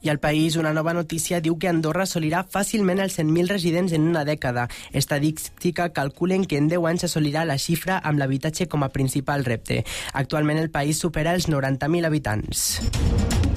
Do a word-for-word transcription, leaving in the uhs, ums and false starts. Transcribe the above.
I al País, una nova notícia diu que Andorra assolirà fàcilment els cent mil residents en una dècada. Estadística calculen que en deu anys assolirà la xifra amb l'habitatge com a principal repte. Actualment el País supera els noranta mil habitants.